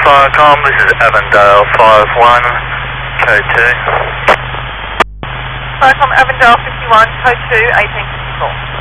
Firecom, this is Avondale 51, code 2. Firecom Avondale 51, code 2, 1854.